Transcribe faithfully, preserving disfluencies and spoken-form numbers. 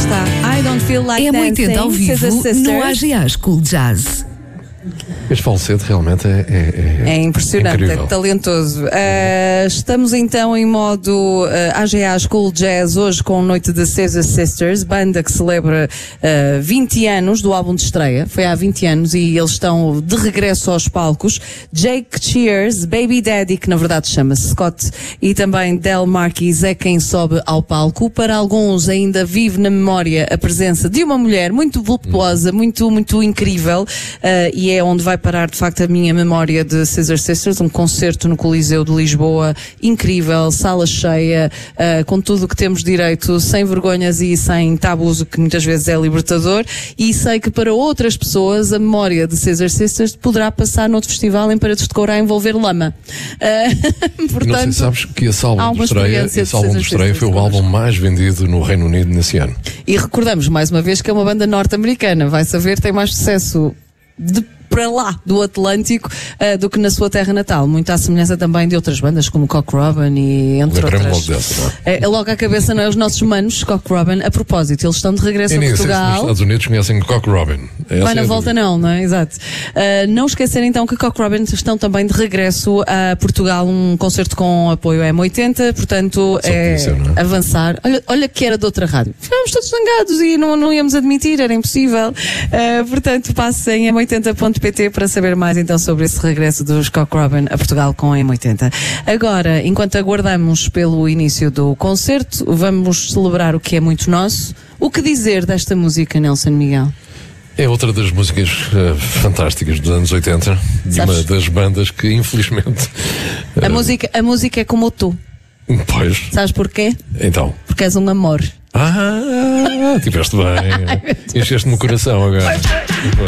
está. I Don't Feel Like M oitenta ao Dancing, vivo Scissor no Sisters. A G A School Jazz. Este falsete realmente é, é, é, É impressionante, incrível. é talentoso. Uh, estamos então em modo uh, A G A School Jazz, hoje com Noite de Scissor Sisters, banda que celebra uh, vinte anos do álbum de estreia. Foi há vinte anos e eles estão de regresso aos palcos. Jake Cheers, Baby Daddy, que na verdade chama-se Scott, e também Del Marquis é quem sobe ao palco. Para alguns ainda vive na memória a presença de uma mulher muito voluptuosa, muito, muito incrível, uh, e é onde vai parar de facto a minha memória de Scissor Sisters, um concerto no Coliseu de Lisboa, incrível, sala cheia, uh, com tudo o que temos direito, sem vergonhas e sem tabus, o que muitas vezes é libertador, e sei que para outras pessoas a memória de Scissor Sisters poderá passar noutro festival em Paredes de Couro a envolver lama. Uh, portanto, não sei se sabes que esse álbum há de uma estreia, experiência esse de álbum de Scissor estreia foi o Sisters álbum mais vendido no Reino Unido nesse ano. E recordamos mais uma vez que é uma banda norte-americana, vai saber, tem mais sucesso de para lá do Atlântico uh, do que na sua terra natal. Muito à semelhança também de outras bandas como Cock Robin e entre Lembrei-me outras. logo dessa, não é? É, é logo à cabeça, não é? Os nossos manos, Cock Robin, a propósito, eles estão de regresso Eu a nem sei se nos Portugal. Estados Unidos conhecem Cock Robin. Essa Vai é na a volta dúvida. não, não é? Exato. Uh, não esquecer então que Cock Robin estão também de regresso a Portugal, um concerto com apoio M oitenta, portanto Só é, podia ser, não é? avançar. Olha, olha que era de outra rádio. Ficámos todos zangados e não, não íamos admitir, era impossível. Uh, portanto, passem em m oitenta ponto p t para saber mais então sobre esse regresso dos Cock Robin a Portugal com M oitenta. Agora, enquanto aguardamos pelo início do concerto, vamos celebrar o que é muito nosso. O que dizer desta música, Nelson Miguel? É outra das músicas uh, fantásticas dos anos oitenta, de Sabes? uma das bandas que infelizmente A, uh, música, a música é como tu. pois, Sabes porquê? então Porque és um amor. ah, tiveste bem, encheste-me o coração agora.